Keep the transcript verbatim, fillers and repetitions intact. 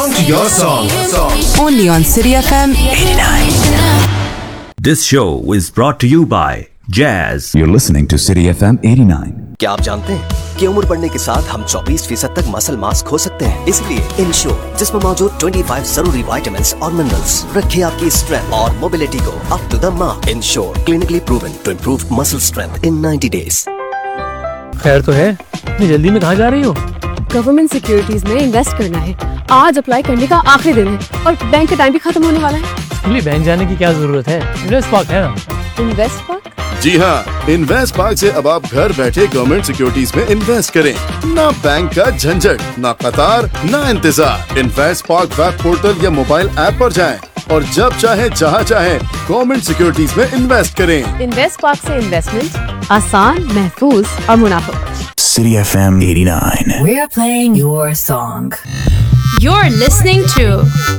Your song. Only on City F M eighty-nine. This show is brought to you by Jazz. You're listening to City F M eighty-nine. क्या आप जानते हैं कि उम्र बढ़ने के साथ हम चौबीस फीसद तक मसल मास खो सकते हैं? इसलिए इंश्योर, जिसमें मौजूद पच्चीस जरूरी विटामिन्स और मिनरल्स, रखे आपकी स्ट्रेंथ और मोबिलिटी को up to the mark. Ensure, clinically proven to improve muscle strength in ninety days. खैर तो है, इतनी जल्दी में कहाँ जा रही हो? गवर्नमेंट सिक्योरिटीज में इन्वेस्ट करना है। आज अप्लाई करने का आखिरी दिन है और बैंक का टाइम भी खत्म होने वाला है। इसके लिए बैंक जाने की क्या जरूरत है? इन्वेस्ट पार्क है ना। Invest park? जी हाँ, इन्वेस्ट पार्क से अब आप घर बैठे गवर्नमेंट सिक्योरिटीज में इन्वेस्ट करें। ना बैंक का झंझट, ना कतार, ना इंतजार। इन्वेस्ट पार्क वेब पोर्टल या मोबाइल ऐप पर जाएं और जब चाहे जहाँ चाहे गवर्नमेंट सिक्योरिटीज में इन्वेस्ट करें। इन्वेस्ट पार्क से इन्वेस्टमेंट आसान, महफूज और मुनाफा। City F M eighty-nine. We're playing your song. You're listening to